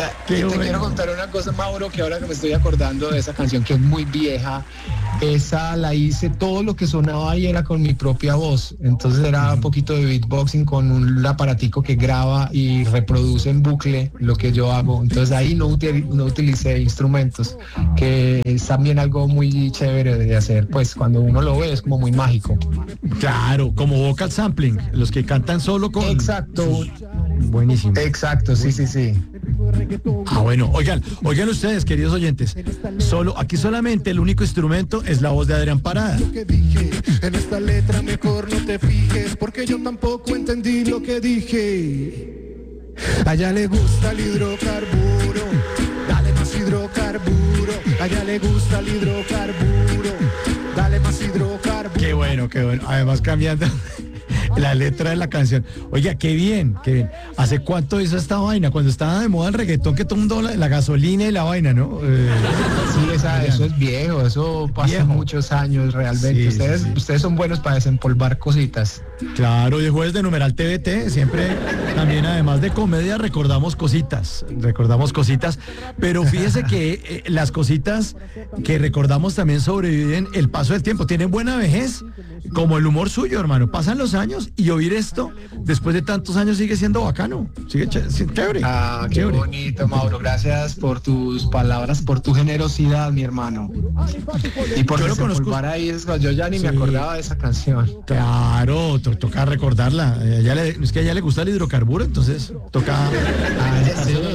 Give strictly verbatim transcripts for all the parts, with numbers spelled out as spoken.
La, Qué te bueno. quiero contar una cosa, Mauro, que ahora que me estoy acordando de esa canción que es muy vieja, esa la hice, todo lo que sonaba ahí era con mi propia voz, entonces era un poquito de beatboxing con un aparatico que graba y reproduce en bucle lo que yo hago, entonces ahí no, util, no utilicé instrumentos, que es también algo muy chévere de hacer, pues cuando uno lo ve es como muy mágico. Claro, como vocal sampling, los que cantan solo con... Exacto. sus- Buenísimo. Exacto, sí, sí, sí. Ah, bueno, oigan, oigan ustedes, queridos oyentes, solo, aquí solamente el único instrumento es la voz de Adrián Parada. Lo que dije, en esta letra mejor no te fijes, porque yo tampoco entendí lo que dije. A ella le gusta el hidrocarburo, dale más hidrocarburo. A ella le gusta el hidrocarburo, dale más hidrocarburo. Qué bueno, qué bueno. Además cambiando la letra de la canción. Oiga, qué bien, qué bien. ¿Hace cuánto hizo esta vaina? Cuando estaba de moda el reggaetón, que todo el mundo la, la gasolina y la vaina, ¿no? Eh, Sí, esa, eso es viejo, eso pasa Viejo. muchos años realmente. Sí, ustedes, sí, sí. ustedes son buenos para desempolvar cositas. Claro, y el jueves de Numeral T V T, siempre también además de comedia recordamos cositas, recordamos cositas, pero fíjese que eh, las cositas que recordamos también sobreviven el paso del tiempo, tienen buena vejez, como el humor suyo, hermano, pasan los años y oír esto después de tantos años sigue siendo bacano, sigue ch chévere. Ah, qué chévere. bonito, Mauro. Gracias por tus palabras, por tu generosidad, mi hermano. Y por Yo lo desempolvar conozco. ahí, es- yo ya ni me Sí. acordaba de esa canción. Claro, to- toca recordarla, a ella le- es que a ella le gusta el hidrocarburo, entonces toca... Ah, ya sé.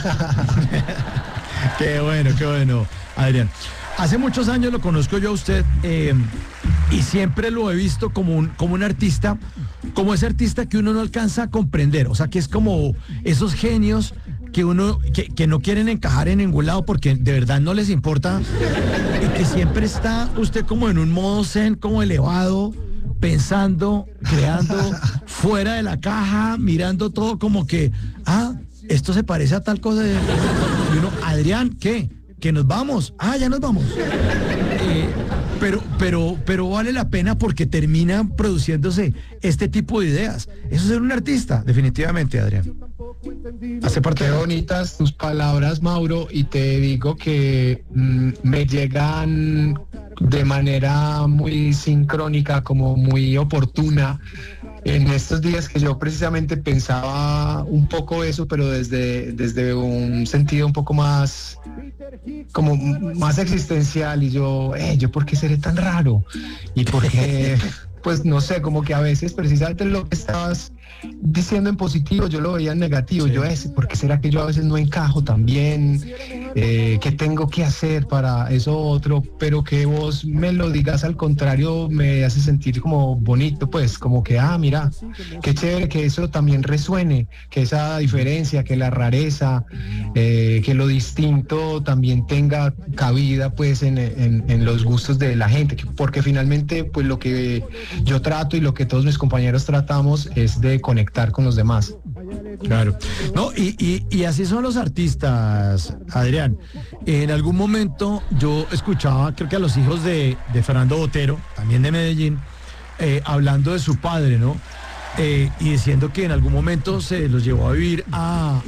Qué bueno, qué bueno, Adrián. Hace muchos años lo conozco yo a usted eh, y siempre lo he visto como un, como un artista, como ese artista que uno no alcanza a comprender, o sea, que es como esos genios que uno, que, que no quieren encajar en ningún lado porque de verdad no les importa y que siempre está usted como en un modo zen, como elevado, pensando, creando, fuera de la caja, mirando todo como que, ah, esto se parece a tal cosa. De... Y uno, Adrián, ¿qué? Que nos vamos. Ah, ya nos vamos. Eh, pero, pero, pero vale la pena porque termina produciéndose este tipo de ideas. Eso es ser un artista, definitivamente, Adrián. Hace parte Qué de... bonitas tus palabras, Mauro, y te digo que mm, me llegan de manera muy sincrónica, como muy oportuna, en estos días que yo precisamente pensaba un poco eso, pero desde, desde un sentido un poco más, como más existencial, y yo, eh, yo ¿por qué seré tan raro? Y por qué, pues no sé, como que a veces precisamente lo que estabas diciendo en positivo, yo lo veía en negativo. Sí. Yo, es, ¿por qué será que yo a veces no encajo tan bien? Eh, ¿Qué tengo que hacer para eso otro? Pero que vos me lo digas al contrario me hace sentir como bonito, pues, como que, ah, mira, qué chévere que eso también resuene, que esa diferencia, que la rareza, eh, que lo distinto también tenga cabida, pues, en, en, en los gustos de la gente, porque finalmente, pues, lo que yo trato y lo que todos mis compañeros tratamos es de conectar con los demás. Claro. No, y, y, y así son los artistas, Adrián. En algún momento yo escuchaba, creo que a los hijos de, de Fernando Botero, también de Medellín, eh, hablando de su padre, ¿no? Eh, y diciendo que en algún momento se los llevó a vivir a,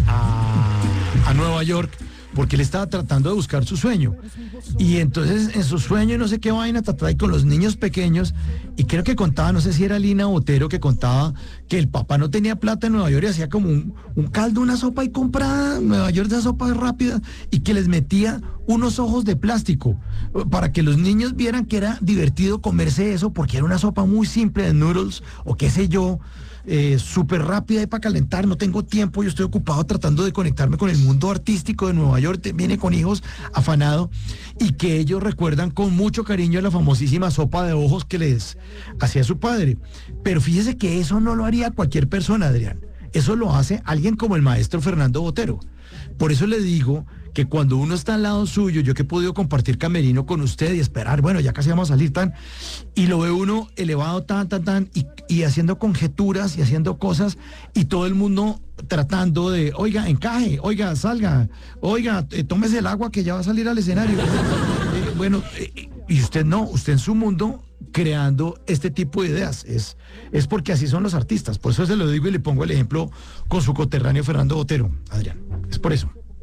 a, a Nueva York porque él estaba tratando de buscar su sueño. Y entonces en su sueño, no sé qué vaina, trataba ahí con los niños pequeños, y creo que contaba, no sé si era Lina Botero, que contaba que el papá no tenía plata en Nueva York y hacía como un, un caldo, una sopa y compraba en Nueva York de sopa rápida, y que les metía unos ojos de plástico para que los niños vieran que era divertido comerse eso, porque era una sopa muy simple de noodles o qué sé yo, eh, súper rápida y para calentar, no tengo tiempo, yo estoy ocupado tratando de conectarme con el mundo artístico de Nueva York, viene con hijos afanado, y que ellos recuerdan con mucho cariño la famosísima sopa de ojos que les hacía su padre. Pero fíjese que eso no lo haría cualquier persona, Adrián, eso lo hace alguien como el maestro Fernando Botero. Por eso le digo que cuando uno está al lado suyo, yo que he podido compartir camerino con usted y esperar, bueno, ya casi vamos a salir tan, y lo ve uno elevado tan, tan, tan, y, y haciendo conjeturas y haciendo cosas, y todo el mundo tratando de, oiga, encaje, oiga, salga, oiga, eh, tómese el agua que ya va a salir al escenario. Eh, bueno, eh, y usted no, usted en su mundo creando este tipo de ideas, es, es porque así son los artistas, por eso se lo digo y le pongo el ejemplo con su coterráneo Fernando Botero, Adrián, es por eso.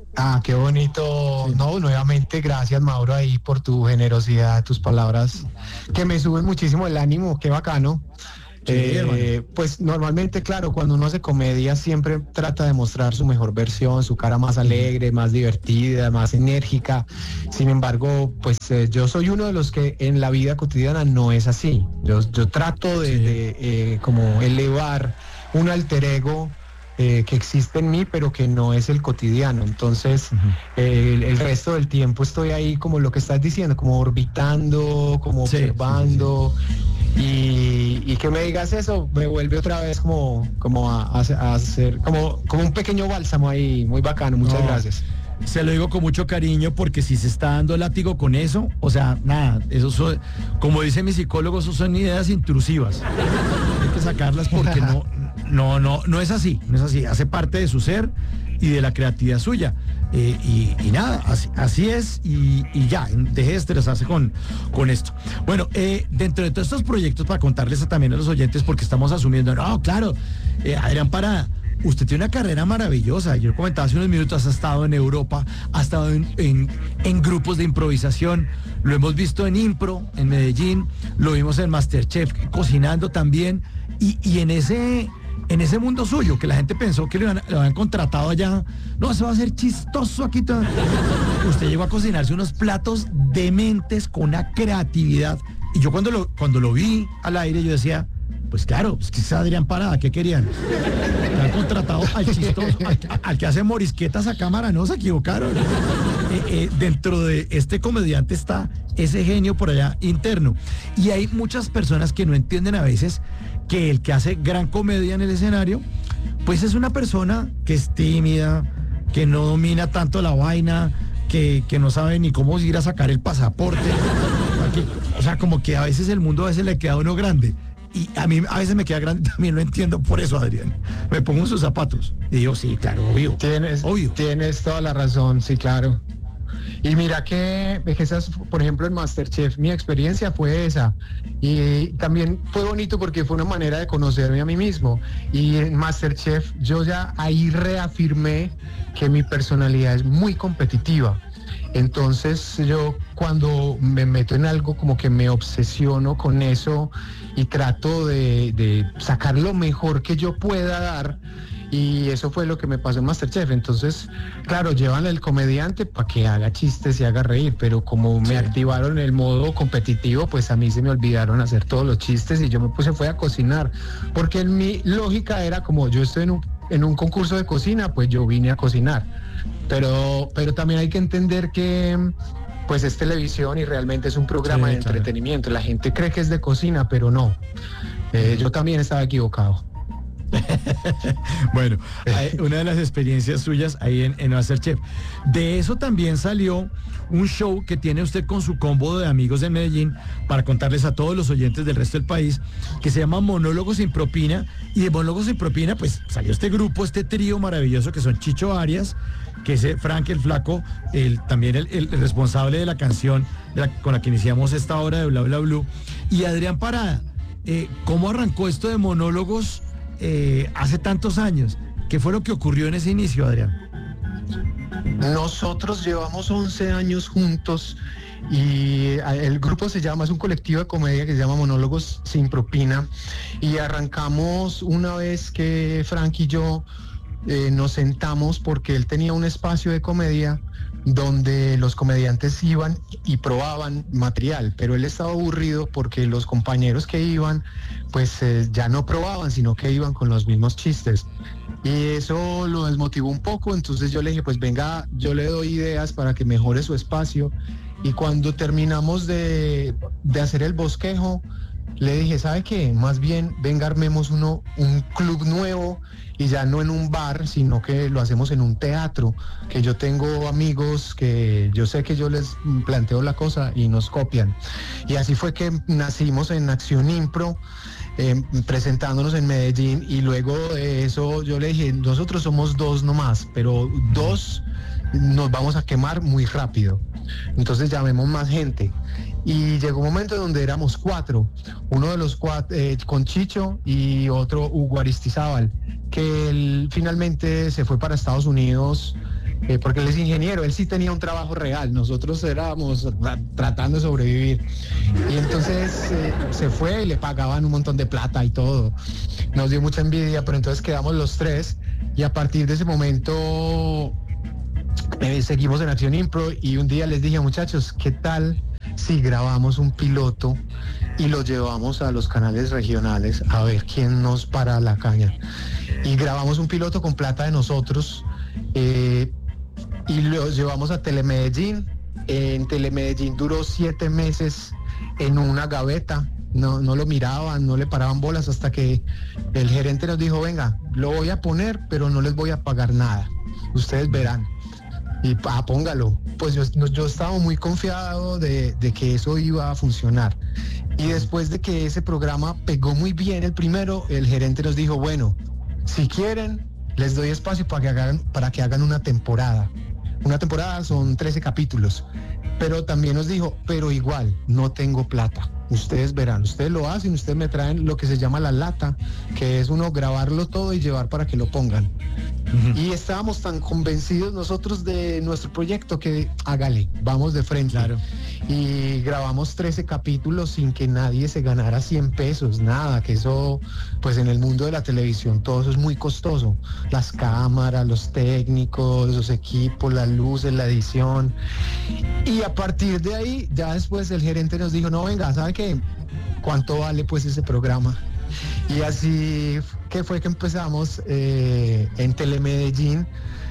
Ah, qué bonito. Sí. No, nuevamente gracias, Mauro, ahí por tu generosidad, tus palabras que me suben muchísimo el ánimo, qué bacano. Sí, eh, pues normalmente, claro, cuando uno hace comedia siempre trata de mostrar su mejor versión, su cara más alegre, más divertida, más enérgica. Sin embargo, pues eh, yo soy uno de los que en la vida cotidiana no es así. Yo, yo trato de, sí. de eh, como elevar un alter ego Eh, que existe en mí, pero que no es el cotidiano. Entonces, uh-huh. eh, el, el resto del tiempo estoy ahí como lo que estás diciendo, como orbitando, como sí, observando, sí, sí. Y, y que me digas eso me vuelve otra vez como, como a, a, a hacer, como, como un pequeño bálsamo ahí, muy bacano. Muchas no. gracias. Se lo digo con mucho cariño porque si se está dando látigo con eso, o sea, nada, eso son, como dice mi psicólogo, eso son ideas intrusivas. Hay que sacarlas porque no, no, no, no es así, no es así, hace parte de su ser y de la creatividad suya. Eh, y, y nada, así, así es y, y ya, deje de estresarse con, con esto. Bueno, eh, dentro de todos estos proyectos, para contarles también a los oyentes, porque estamos asumiendo, no, claro, eh, Adrián Parada, usted tiene una carrera maravillosa. Yo comentaba hace unos minutos, ha estado en Europa, ha estado en, en, en grupos de improvisación, lo hemos visto en Impro, en Medellín, lo vimos en Masterchef, cocinando también, y, y en ese en ese mundo suyo, que la gente pensó que lo, lo habían contratado allá, no, eso va a ser chistoso aquí todo. Usted llegó a cocinarse unos platos dementes con una creatividad, y yo cuando lo, cuando lo vi al aire, yo decía, pues claro, pues que es Adrián Parada, ¿qué querían? Que han contratado al chistoso, al, al que hace morisquetas a cámara, no se equivocaron. Eh, eh, dentro de este comediante está ese genio por allá interno. Y hay muchas personas que no entienden a veces que el que hace gran comedia en el escenario, pues es una persona que es tímida, que no domina tanto la vaina, que, que no sabe ni cómo ir a sacar el pasaporte. Que, o sea, como que a veces el mundo a veces le queda a uno grande. Y a mí a veces me queda grande, también lo entiendo por eso, Adrián. Me pongo en sus zapatos y digo, sí, claro, obvio. Tienes, obvio. Tienes toda la razón, sí, claro. Y mira que, que esas, por ejemplo, en Masterchef, mi experiencia fue esa. Y también fue bonito porque fue una manera de conocerme a mí mismo. Y en Masterchef yo ya ahí reafirmé que mi personalidad es muy competitiva. Entonces yo cuando me meto en algo como que me obsesiono con eso y trato de, de sacar lo mejor que yo pueda dar, y eso fue lo que me pasó en Masterchef. Entonces, claro, llevan al comediante para que haga chistes y haga reír, pero como me sí. activaron el modo competitivo, pues a mí se me olvidaron hacer todos los chistes y yo me puse fue a cocinar, porque en mi lógica era como yo estoy en un, en un concurso de cocina, pues yo vine a cocinar. Pero, pero también hay que entender que pues es televisión y realmente es un programa sí, de claro. entretenimiento. La gente cree que es de cocina, pero no. Eh, yo también estaba equivocado. Bueno, una de las experiencias suyas ahí en, en Masterchef. De eso también salió un show que tiene usted con su combo de amigos de Medellín, para contarles a todos los oyentes del resto del país, que se llama Monólogos sin Propina. Y de Monólogos sin Propina pues salió este grupo, este trío maravilloso que son Chicho Arias, que es Frank el Flaco, el, también el, el responsable de la canción de la, con la que iniciamos esta hora de Bla Bla Blue, y Adrián Parada. Eh, ¿Cómo arrancó esto de Monólogos eh, hace tantos años? ¿Qué fue lo que ocurrió en ese inicio, Adrián? Nosotros llevamos once años juntos y el grupo se llama, es un colectivo de comedia que se llama Monólogos sin Propina, y arrancamos una vez que Frank y yo eh, nos sentamos porque él tenía un espacio de comedia donde los comediantes iban y probaban material, pero él estaba aburrido porque los compañeros que iban pues eh, ya no probaban, sino que iban con los mismos chistes, y eso lo desmotivó un poco. Entonces yo le dije, pues venga, yo le doy ideas para que mejore su espacio, y cuando terminamos de, de hacer el bosquejo, le dije, ¿sabe qué? Más bien, venga, armemos uno, un club nuevo, y ya no en un bar, sino que lo hacemos en un teatro, que yo tengo amigos que yo sé que yo les planteo la cosa y nos copian. Y así fue que nacimos en Acción Impro, eh, presentándonos en Medellín, y luego de eso yo le dije, nosotros somos dos nomás, pero dos nos vamos a quemar muy rápido, entonces llamemos más gente. Y llegó un momento donde éramos cuatro, uno de los cuatro eh, con Chicho y otro Hugo Aristizábal, que él finalmente se fue para Estados Unidos eh, porque él es ingeniero, él sí tenía un trabajo real, nosotros éramos tra- tratando de sobrevivir. Y entonces eh, se fue y le pagaban un montón de plata y todo. Nos dio mucha envidia, pero entonces quedamos los tres y a partir de ese momento eh, seguimos en Acción Impro y un día les dije, muchachos, ¿qué tal si grabamos un piloto y lo llevamos a los canales regionales a ver quién nos para la caña? Y grabamos un piloto con plata de nosotros eh, y lo llevamos a Telemedellín. En Telemedellín duró siete meses en una gaveta. No, no lo miraban, no le paraban bolas hasta que el gerente nos dijo, venga, lo voy a poner, pero no les voy a pagar nada. Ustedes verán. Y ah, póngalo. Pues yo, yo estaba muy confiado de, de que eso iba a funcionar. Y después de que ese programa pegó muy bien el primero, el gerente nos dijo, bueno, si quieren, les doy espacio para que hagan, para que hagan una temporada. Una temporada son trece capítulos. Pero también nos dijo, pero igual, no tengo plata. Ustedes verán, ustedes lo hacen, ustedes me traen lo que se llama la lata, que es uno grabarlo todo y llevar para que lo pongan. Uh-huh. Y estábamos tan convencidos nosotros de nuestro proyecto que hágale, vamos de frente. Claro. Y grabamos trece capítulos sin que nadie se ganara cien pesos, nada, que eso, pues en el mundo de la televisión todo eso es muy costoso. Las cámaras, los técnicos, los equipos, las luces, la edición. Y a partir de ahí, ya después el gerente nos dijo, no, venga, ¿sabe qué? ¿Cuánto vale pues ese programa? Y así que fue que empezamos eh, en Telemedellín.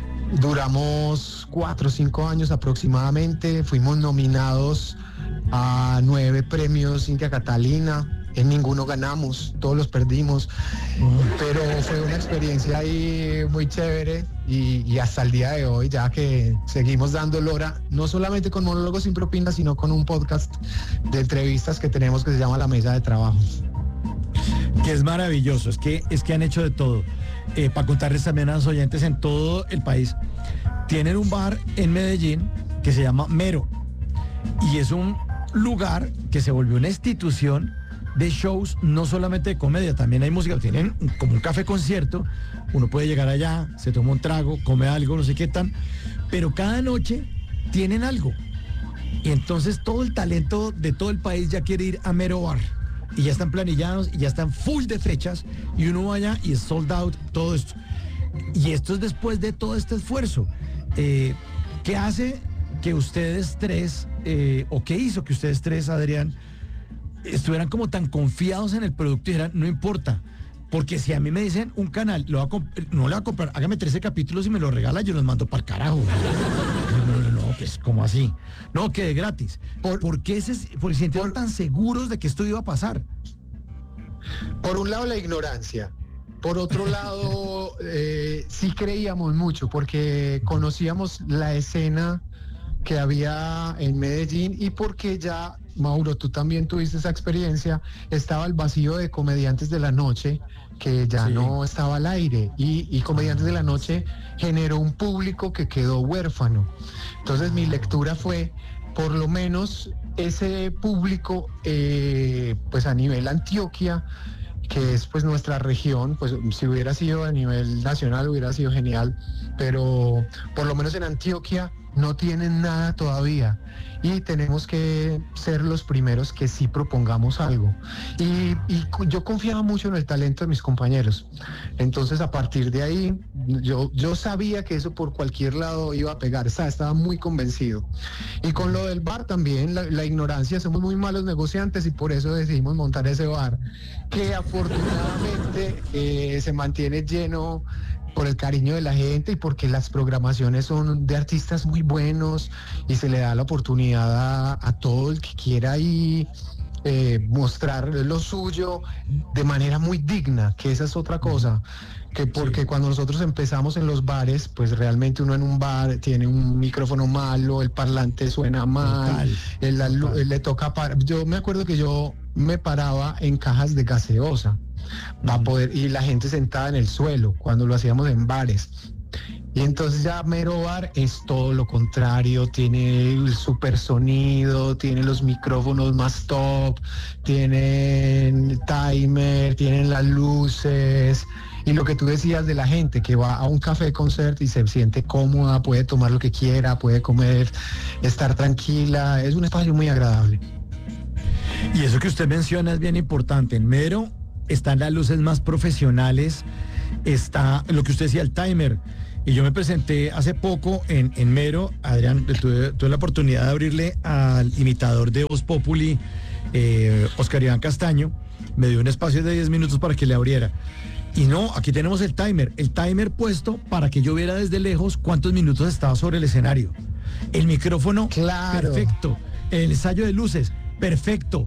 Duramos cuatro o cinco años aproximadamente. Fuimos nominados a nueve premios India Catalina. En ninguno ganamos, todos los perdimos. Pero fue una experiencia ahí muy chévere. Y, y hasta el día de hoy, ya que seguimos dando lora, no solamente con Monólogos sin Propina, sino con un podcast de entrevistas que tenemos que se llama La Mesa de Trabajo. Que es maravilloso, es que, es que han hecho de todo. Eh, para contarles también a los oyentes en todo el país, tienen un bar en Medellín que se llama Mero y es un lugar que se volvió una institución de shows, no solamente de comedia, también hay música, tienen como un café concierto, uno puede llegar allá, se toma un trago, come algo, no sé qué tan, pero cada noche tienen algo y entonces todo el talento de todo el país ya quiere ir a Mero Bar. Y ya están planillados y ya están full de fechas y uno vaya y es sold out todo esto. Y esto es después de todo este esfuerzo. Eh, ¿Qué hace que ustedes tres, eh, o qué hizo que ustedes tres, Adrián, estuvieran como tan confiados en el producto y dijeran, no importa? Porque si a mí me dicen un canal, lo va a comp- no le va a comprar, hágame trece capítulos y me lo regala, yo los mando para el carajo. No, no, no, pues, ¿cómo así? No, quede gratis. ¿Por, ¿por qué se, por, se sintieron tan seguros de que esto iba a pasar? Por un lado, la ignorancia. Por otro lado, eh, sí creíamos mucho, porque conocíamos la escena que había en Medellín y porque ya, Mauro, tú también tuviste esa experiencia, estaba el vacío de Comediantes de la Noche, que ya sí. no estaba al aire, y, y Comediantes de la Noche generó un público que quedó huérfano. Entonces mi lectura fue, por lo menos ese público, eh, pues a nivel Antioquia, que es pues nuestra región, pues si hubiera sido a nivel nacional hubiera sido genial, pero por lo menos en Antioquia no tienen nada todavía y tenemos que ser los primeros que sí propongamos algo. Y, y yo confiaba mucho en el talento de mis compañeros. Entonces a partir de ahí yo, yo sabía que eso por cualquier lado iba a pegar, o sea, estaba muy convencido. Y con lo del bar también, la, la ignorancia, somos muy malos negociantes y por eso decidimos montar ese bar, que afortunadamente eh, se mantiene lleno por el cariño de la gente y porque las programaciones son de artistas muy buenos y se le da la oportunidad a, a todo el que quiera ahí eh, mostrar lo suyo de manera muy digna, que esa es otra cosa, que porque sí. Cuando nosotros empezamos en los bares, pues realmente uno en un bar tiene un micrófono malo, el parlante suena mal, el, el, el, le toca par... yo me acuerdo que yo me paraba en cajas de gaseosa para poder, y la gente sentada en el suelo cuando lo hacíamos en bares Y entonces ya Mero Bar es todo lo contrario, tiene el super sonido, tiene los micrófonos más top, tienen timer, tienen las luces. Y lo que tú decías de la gente que va a un café concert y se siente cómoda, puede tomar lo que quiera, puede comer, estar tranquila, es un espacio muy agradable. Y eso que usted menciona es bien importante. En Mero están las luces más profesionales, está lo que usted decía, el timer. Y yo me presenté hace poco en, en Mero, Adrián, tuve, tuve la oportunidad de abrirle al imitador de Voz Populi, eh, Oscar Iván Castaño, me dio un espacio de diez minutos para que le abriera. Y no, aquí tenemos el timer, el timer puesto para que yo viera desde lejos cuántos minutos estaba sobre el escenario. El micrófono, claro, perfecto. El ensayo de luces, perfecto.